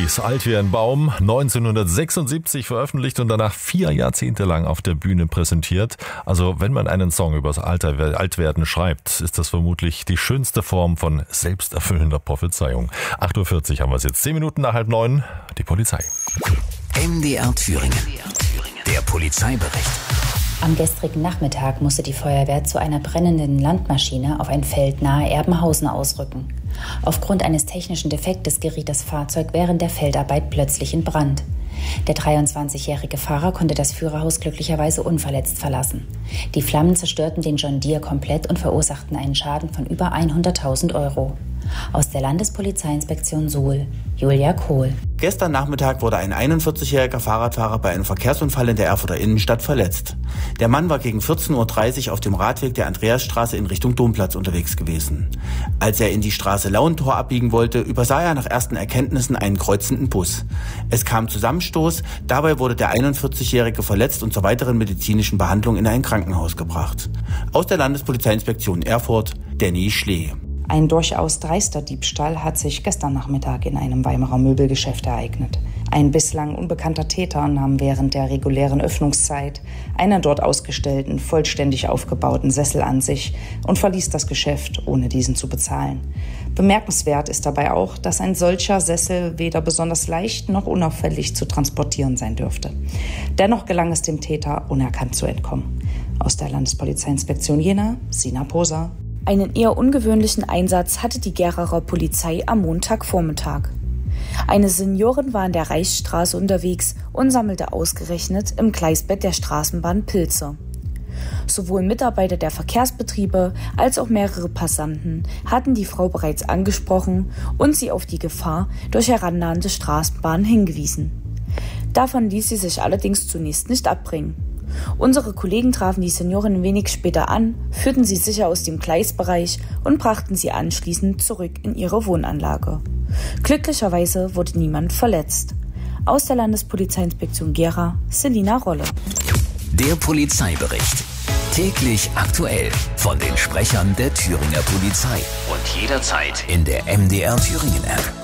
ist alt wie ein Baum, 1976 veröffentlicht und danach 4 Jahrzehnte lang auf der Bühne präsentiert. Also wenn man einen Song übers Altwerden schreibt, ist das vermutlich die schönste Form von selbsterfüllender Prophezeiung. 8:40 Uhr haben wir es jetzt, 10 Minuten nach 8:30, die Polizei. MDR Thüringen, der Polizeibericht. Am gestrigen Nachmittag musste die Feuerwehr zu einer brennenden Landmaschine auf ein Feld nahe Erbenhausen ausrücken. Aufgrund eines technischen Defektes geriet das Fahrzeug während der Feldarbeit plötzlich in Brand. Der 23-jährige Fahrer konnte das Führerhaus glücklicherweise unverletzt verlassen. Die Flammen zerstörten den John Deere komplett und verursachten einen Schaden von über 100.000 Euro. Aus der Landespolizeiinspektion Suhl, Julia Kohl. Gestern Nachmittag wurde ein 41-jähriger Fahrradfahrer bei einem Verkehrsunfall in der Erfurter Innenstadt verletzt. Der Mann war gegen 14:30 Uhr auf dem Radweg der Andreasstraße in Richtung Domplatz unterwegs gewesen. Als er in die Straße Lauentor abbiegen wollte, übersah er nach ersten Erkenntnissen einen kreuzenden Bus. Es kam Zusammenstoß, dabei wurde der 41-jährige verletzt und zur weiteren medizinischen Behandlung in ein Krankenhaus gebracht. Aus der Landespolizeiinspektion Erfurt, Danny Schlee. Ein durchaus dreister Diebstahl hat sich gestern Nachmittag in einem Weimarer Möbelgeschäft ereignet. Ein bislang unbekannter Täter nahm während der regulären Öffnungszeit einen dort ausgestellten, vollständig aufgebauten Sessel an sich und verließ das Geschäft, ohne diesen zu bezahlen. Bemerkenswert ist dabei auch, dass ein solcher Sessel weder besonders leicht noch unauffällig zu transportieren sein dürfte. Dennoch gelang es dem Täter, unerkannt zu entkommen. Aus der Landespolizeiinspektion Jena, Sina Poser. Einen eher ungewöhnlichen Einsatz hatte die Geraer Polizei am Montagvormittag. Eine Seniorin war an der Reichsstraße unterwegs und sammelte ausgerechnet im Gleisbett der Straßenbahn Pilze. Sowohl Mitarbeiter der Verkehrsbetriebe als auch mehrere Passanten hatten die Frau bereits angesprochen und sie auf die Gefahr durch herannahende Straßenbahnen hingewiesen. Davon ließ sie sich allerdings zunächst nicht abbringen. Unsere Kollegen trafen die Seniorin wenig später an, führten sie sicher aus dem Gleisbereich und brachten sie anschließend zurück in ihre Wohnanlage. Glücklicherweise wurde niemand verletzt. Aus der Landespolizeiinspektion Gera, Selina Rolle. Der Polizeibericht. Täglich aktuell von den Sprechern der Thüringer Polizei. Und jederzeit in der MDR Thüringen App.